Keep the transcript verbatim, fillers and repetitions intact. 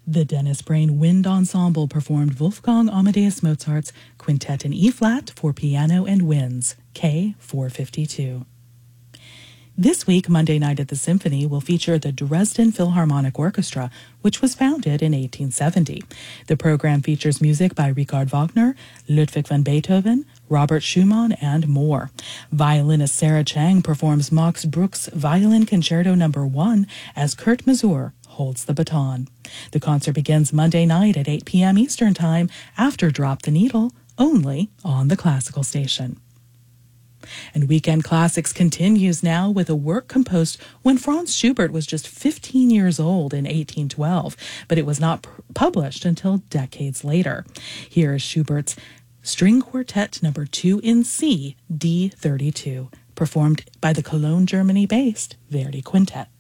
The Dennis Brain Wind Ensemble performed Wolfgang Amadeus Mozart's Quintet in E-flat for piano and winds, K four fifty-two. This week, Monday Night at the Symphony will feature the Dresden Philharmonic Orchestra, which was founded in eighteen seventy. The program features music by Richard Wagner, Ludwig van Beethoven, Robert Schumann, and more. Violinist Sarah Chang performs Max Bruch's Violin Concerto Number One as Kurt Masur holds the baton. The concert begins Monday night at eight p.m. Eastern Time after Drop the Needle, only on the Classical Station. And Weekend Classics continues now with a work composed when Franz Schubert was just fifteen years old in eighteen twelve, but it was not pr- published until decades later. Here is Schubert's String Quartet Number two in C, D thirty-two, performed by the Cologne, Germany-based Verdi Quintet.